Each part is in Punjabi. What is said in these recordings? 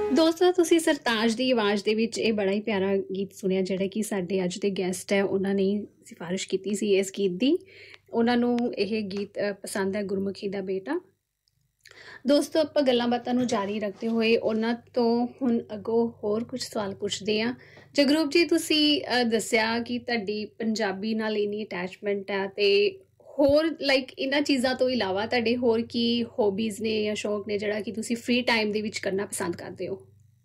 ਦੋਸਤੋ ਤੁਸੀਂ ਸਰਤਾਜ ਦੀ ਆਵਾਜ਼ ਦੇ ਵਿੱਚ ਇਹ ਬੜਾ ਹੀ ਪਿਆਰਾ ਗੀਤ ਸੁਣਿਆ ਜਿਹੜਾ ਕਿ ਸਾਡੇ ਅੱਜ ਦੇ ਗੈਸਟ ਹੈ ਉਹਨਾਂ ਨੇ ਸਿਫਾਰਿਸ਼ ਕੀਤੀ ਸੀ ਇਸ ਗੀਤ ਦੀ। ਉਹਨਾਂ ਨੂੰ ਇਹ ਗੀਤ ਪਸੰਦ ਹੈ, ਗੁਰਮੁਖੀ ਦਾ ਬੇਟਾ। ਦੋਸਤੋ ਆਪਾਂ ਗੱਲਾਂ ਬਾਤਾਂ ਨੂੰ ਜਾਰੀ ਰੱਖਦੇ ਹੋਏ ਉਹਨਾਂ ਤੋਂ ਹੁਣ ਅੱਗੋਂ ਹੋਰ ਕੁਝ ਸਵਾਲ ਪੁੱਛਦੇ ਹਾਂ। ਜਗਰੂਪ ਜੀ, ਤੁਸੀਂ ਦੱਸਿਆ ਕਿ ਤੁਹਾਡੀ ਪੰਜਾਬੀ ਨਾਲ ਇੰਨੀ ਅਟੈਚਮੈਂਟ ਹੈ ਅਤੇ ਹੋਰ ਲਾਈਕ ਇਹਨਾਂ ਚੀਜ਼ਾਂ ਤੋਂ ਇਲਾਵਾ ਤੁਹਾਡੇ ਹੋਰ ਕੀ ਹੌਬੀਜ਼ ਨੇ ਜਾਂ ਸ਼ੌਕ ਨੇ ਜਿਹੜਾ ਕਿ ਤੁਸੀਂ ਫ੍ਰੀ ਟਾਈਮ ਦੇ ਵਿੱਚ ਕਰਨਾ ਪਸੰਦ ਕਰਦੇ ਹੋ?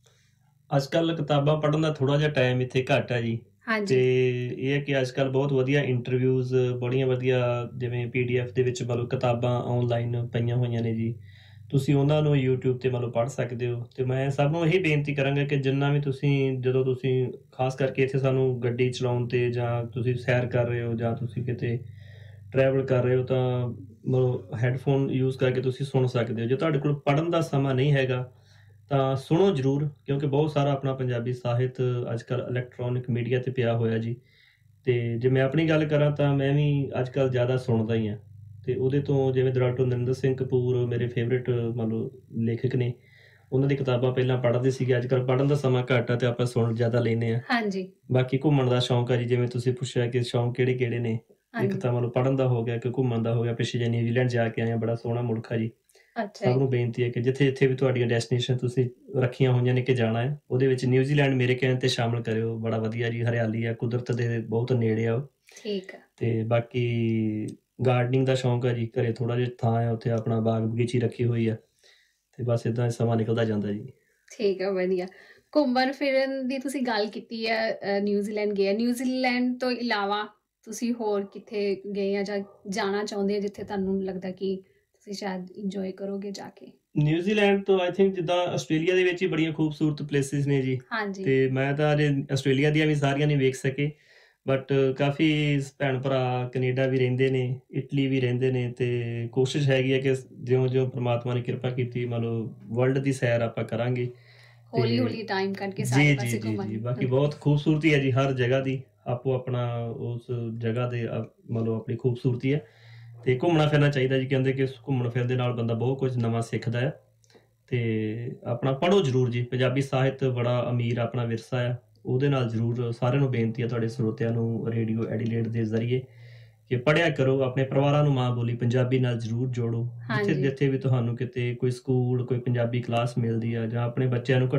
ਅੱਜ ਕੱਲ੍ਹ ਕਿਤਾਬਾਂ ਪੜ੍ਹਨ ਦਾ ਥੋੜ੍ਹਾ ਜਿਹਾ ਟਾਈਮ ਇੱਥੇ ਘੱਟ ਹੈ ਜੀ। ਹਾਂਜੀ। ਤੇ ਇਹ ਹੈ ਕਿ ਅੱਜ ਕੱਲ੍ਹ ਬਹੁਤ ਵਧੀਆ ਇੰਟਰਵਿਊਜ਼, ਬੜੀਆਂ ਵਧੀਆ ਜਿਵੇਂ PDF ਦੇ ਵਿੱਚ ਮਤਲਬ ਕਿਤਾਬਾਂ ਆਨਲਾਈਨ ਪਈਆਂ ਹੋਈਆਂ ਨੇ ਜੀ। ਤੁਸੀਂ ਉਹਨਾਂ ਨੂੰ YouTube ਤੇ ਮਤਲਬ ਪੜ੍ਹ ਸਕਦੇ ਹੋ। ਤੇ ਮੈਂ ਸਭ ਨੂੰ ਇਹੀ ਬੇਨਤੀ ਕਰਾਂਗਾ ਕਿ ਜਿੰਨਾ ਵੀ ਜਦੋਂ ਤੁਸੀਂ ਖਾਸ ਕਰਕੇ ਇੱਥੇ ਸਾਨੂੰ ਗੱਡੀ ਚਲਾਉਣ ਤੇ ਜਾਂ ਤੁਸੀਂ ਸੈਰ ਕਰ ਰਹੇ ਹੋ ਜਾਂ ਤੁਸੀਂ ਕਿਤੇ ਟਰੈਵਲ ਕਰ ਰਹੇ ਹੋ ਤਾਂ ਮਤਲਬ ਹੈੱਡਫੋਨ ਯੂਜ਼ ਕਰਕੇ ਤੁਸੀਂ ਸੁਣ ਸਕਦੇ ਹੋ। ਜੇ ਤੁਹਾਡੇ ਕੋਲ ਪੜ੍ਹਨ ਦਾ ਸਮਾਂ ਨਹੀਂ ਹੈਗਾ ਤਾਂ ਸੁਣੋ ਜ਼ਰੂਰ, ਕਿਉਂਕਿ ਬਹੁਤ ਸਾਰਾ ਆਪਣਾ ਪੰਜਾਬੀ ਸਾਹਿਤ ਅੱਜ ਕੱਲ੍ਹ ਇਲੈਕਟ੍ਰੋਨਿਕ ਮੀਡੀਆ 'ਤੇ ਪਿਆ ਹੋਇਆ ਜੀ। ਅਤੇ ਜੇ ਮੈਂ ਆਪਣੀ ਗੱਲ ਕਰਾਂ ਤਾਂ ਮੈਂ ਵੀ ਅੱਜ ਕੱਲ੍ਹ ਜ਼ਿਆਦਾ ਸੁਣਦਾ ਹੀ ਹਾਂ। ਅਤੇ ਉਹਦੇ ਤੋਂ ਜਿਵੇਂ ਡਾਕਟਰ ਨਰਿੰਦਰ ਸਿੰਘ ਕਪੂਰ ਮੇਰੇ ਫੇਵਰੇਟ ਮਤਲਬ ਲੇਖਕ ਨੇ, ਉਹਨਾਂ ਦੀ ਕਿਤਾਬਾਂ ਪਹਿਲਾਂ ਪੜ੍ਹਦੇ ਸੀਗੇ। ਅੱਜ ਕੱਲ੍ਹ ਪੜ੍ਹਨ ਦਾ ਸਮਾਂ ਘੱਟ ਆ ਅਤੇ ਆਪਾਂ ਸੁਣ ਜ਼ਿਆਦਾ ਲੈਂਦੇ ਹਾਂ। ਹਾਂਜੀ। ਬਾਕੀ ਘੁੰਮਣ ਦਾ ਸ਼ੌਂਕ ਆ ਜੀ, ਜਿਵੇਂ ਤੁਸੀਂ ਪੁੱਛਿਆ ਕਿ ਸ਼ੌਂਕ ਕਿਹੜੇ ਕਿਹੜੇ ਨੇ। ਇੱਕ ਤਾਂ ਮਤਲਬ ਪੜ੍ਹਨ ਦਾ ਹੋ ਗਿਆ, ਇੱਕ ਘੁੰਮਣ ਦਾ ਹੋ ਗਿਆ। ਪਿੱਛੇ ਜੇ ਨਿਊਜ਼ੀਲੈਂਡ ਜਾ ਕੇ ਆਏ ਹਾਂ, ਬੜਾ ਸੋਹਣਾ ਮੁਲਕ ਆ ਜੀ। ਸਭ ਨੂੰ ਬੇਨਤੀ ਹੈ ਕਿ ਜਿੱਥੇ ਜਿੱਥੇ ਵੀ ਤੁਹਾਡੀਆਂ ਡੈਸਟੀਨੇਸ਼ਨ ਤੁਸੀਂ ਰੱਖੀਆਂ ਹੋਈਆਂ ਨੇ ਕਿ ਜਾਣਾ ਹੈ, ਉਹਦੇ ਵਿੱਚ ਨਿਊਜ਼ੀਲੈਂਡ ਮੇਰੇ ਕਹਿਣ 'ਤੇ ਸ਼ਾਮਲ ਕਰਿਓ। ਬੜਾ ਵਧੀਆ ਜੀ, ਹਰਿਆਲੀ ਆ, ਕੁਦਰਤ ਦੇ ਬਹੁਤ ਨੇੜੇ ਆ ਉਹ। ਠੀਕ ਆ। ਅਤੇ ਬਾਕੀ ਗਾਰਡਨਿੰਗ ਦਾ ਸ਼ੌਂਕ ਆ ਜੀ। ਘਰੇ ਥੋੜ੍ਹਾ ਜਿਹਾ ਥਾਂ ਹੈ, ਉੱਥੇ ਆਪਣਾ ਬਾਗ ਬਗੀਚੀ ਰੱਖੀ ਹੋਈ ਆ ਅਤੇ ਬਸ ਇੱਦਾਂ ਸਮਾਂ ਨਿਕਲਦਾ ਜਾਂਦਾ ਜੀ। ਠੀਕ ਆ, ਵਧੀਆ। ਘੁੰਮਣ ਫਿਰਨ ਦੀ ਤੁਸੀਂ ਗੱਲ ਕੀਤੀ ਹੈ, ਨਿਊਜ਼ੀਲੈਂਡ ਗਏ। ਨਿਊਜ਼ੀਲੈਂਡ ਤੋਂ ਇਲਾਵਾ ਤੁਸੀਂ ਹੋਰ ਕਿੱਥੇ ਗਏ ਆ ਜਾਂ ਜਾਣਾ ਚਾਹੁੰਦੇ ਆ ਜਿੱਥੇ ਤੁਹਾਨੂੰ ਲੱਗਦਾ ਕਿ ਤੁਸੀਂ ਸ਼ਾਇਦ ਇੰਜੋਏ ਕਰੋਗੇ ਜਾ ਕੇ? ਨਿਊਜ਼ੀਲੈਂਡ ਤੋਂ ਆਈ ਥਿੰਕ ਜਿੱਦਾਂ ਆਸਟ੍ਰੇਲੀਆ ਦੇ ਵਿੱਚ ਹੀ ਬੜੀਆਂ ਖੂਬਸੂਰਤ ਪਲੇਸਿਸ ਨੇ ਜੀ। ਹਾਂਜੀ। ਅਤੇ ਮੈਂ ਤਾਂ ਅਜੇ ਆਸਟ੍ਰੇਲੀਆ ਦੀਆਂ ਵੀ ਸਾਰੀਆਂ ਨਹੀਂ ਵੇਖ ਸਕੇ, ਬਟ ਕਾਫੀ ਭੈਣ ਭਰਾ ਕੈਨੇਡਾ ਵੀ ਰਹਿੰਦੇ ਨੇ, ਇਟਲੀ ਵੀ ਰਹਿੰਦੇ ਨੇ। ਅਤੇ ਕੋਸ਼ਿਸ਼ ਹੈਗੀ ਹੈ ਕਿ ਜਿਉਂ ਪਰਮਾਤਮਾ ਨੇ ਕਿਰਪਾ ਕੀਤੀ ਮਤਲਬ ਵਰਲਡ ਦੀ ਸੈਰ ਆਪਾਂ ਕਰਾਂਗੇ। ਹੌਲੀ ਹੌਲੀ ਟਾਈਮ ਕੱਢ ਕੇ ਜੀ ਸਾਰੇ ਜੀ ਪਾਸੇ ਜੀ ਘੁੰਮਣ। ਜੀ। ਬਾਕੀ ਬਹੁਤ ਖੂਬਸੂਰਤੀ ਹੈ ਜੀ ਹਰ ਜਗ੍ਹਾ ਦੀ, ਆਪੋ ਆਪਣਾ ਉਸ ਜਗ੍ਹਾ ਦੇ ਮਤਲਬ ਆਪਣੀ ਖੂਬਸੂਰਤੀ ਹੈ। ਅਤੇ ਘੁੰਮਣਾ ਫਿਰਨਾ ਚਾਹੀਦਾ ਜੀ। ਕਹਿੰਦੇ ਕਿ ਘੁੰਮਣ ਫਿਰਨ ਦੇ ਨਾਲ ਬੰਦਾ ਬਹੁਤ ਕੁਝ ਨਵਾਂ ਸਿੱਖਦਾ ਹੈ। ਅਤੇ ਆਪਣਾ ਪੜ੍ਹੋ ਜ਼ਰੂਰ ਜੀ। ਪੰਜਾਬੀ ਸਾਹਿਤ ਬੜਾ ਅਮੀਰ ਆਪਣਾ ਵਿਰਸਾ ਆ, ਉਹਦੇ ਨਾਲ ਜ਼ਰੂਰ ਸਾਰਿਆਂ ਨੂੰ ਬੇਨਤੀ ਹੈ, ਤੁਹਾਡੇ ਸਰੋਤਿਆਂ ਨੂੰ ਰੇਡੀਓ ਐਡੀਲੇਡ ਦੇ ਜ਼ਰੀਏ, ਕਿ ਪੜ੍ਹਿਆ ਕਰੋ। ਆਪਣੇ ਪਰਿਵਾਰਾਂ ਨੂੰ ਮਾਂ ਬੋਲੀ ਪੰਜਾਬੀ ਨਾਲ ਜ਼ਰੂਰ ਜੋੜੋ। ਜਿੱਥੇ ਜਿੱਥੇ ਵੀ ਤੁਹਾਨੂੰ ਕਿਤੇ ਕੋਈ ਸਕੂਲ ਕੋਈ ਪੰਜਾਬੀ ਕਲਾਸ ਮਿਲਦੀ ਆ ਜਾਂ ਆਪਣੇ ਬੱਚਿਆਂ ਨੂੰ